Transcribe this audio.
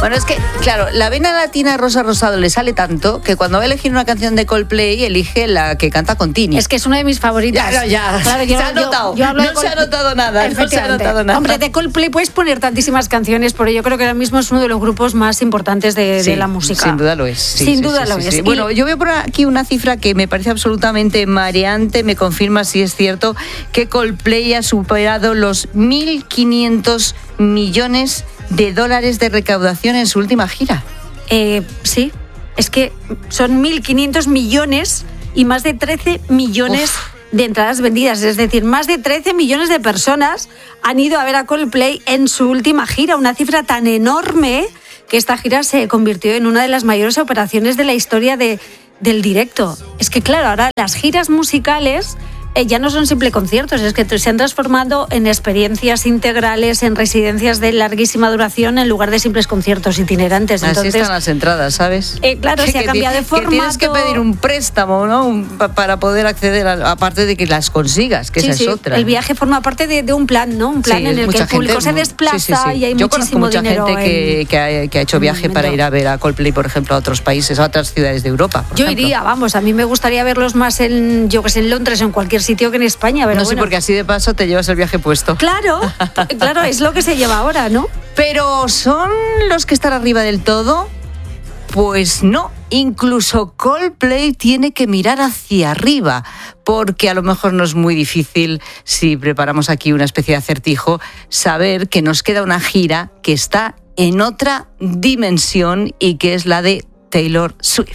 Bueno, es que, claro, la vena latina de Rosa Rosado le sale tanto que cuando va a elegir una canción de Coldplay elige la que canta con Tini. Es que es una de mis favoritas. Ya. Claro, Se ha notado. No se ha notado nada. No se ha notado nada. Hombre, de Coldplay puedes poner tantísimas canciones, pero yo creo que ahora mismo es uno de los grupos más importantes de la música. Sin duda lo es. Sin duda lo es. Bueno, yo veo por aquí una cifra que me parece absolutamente mareante. Me confirma si es cierto que Coldplay ha superado los 1.500 millones de dólares de recaudación en su última gira. Sí, es que son 1.500 millones y más de 13 millones de entradas vendidas. Es decir, más de 13 millones de personas han ido a ver a Coldplay en su última gira. Una cifra tan enorme que esta gira se convirtió en una de las mayores operaciones de la historia del directo. Es que claro, ahora las giras musicales ya no son simples conciertos, es que se han transformado en experiencias integrales, en residencias de larguísima duración, en lugar de simples conciertos itinerantes. Entonces, así están las entradas, ¿sabes? Claro, se ha cambiado de formato. Que tienes que pedir un préstamo, ¿no? Para poder acceder, aparte de que las consigas, que esa es otra. El viaje forma parte de un plan, ¿no? Un plan en el que el público se desplaza y hay muchísimo dinero. Yo conozco mucha gente que ha hecho viaje para ir a ver a Coldplay, por ejemplo, a otros países, a otras ciudades de Europa. Yo iría, vamos, a mí me gustaría verlos más en Londres o en cualquier sitio que en España. Pero no sé, porque así de paso te llevas el viaje puesto. Claro, es lo que se lleva ahora, ¿no? Pero ¿son los que están arriba del todo? Pues no. Incluso Coldplay tiene que mirar hacia arriba, porque a lo mejor no es muy difícil, si preparamos aquí una especie de acertijo, saber que nos queda una gira que está en otra dimensión y que es la de Taylor Swift.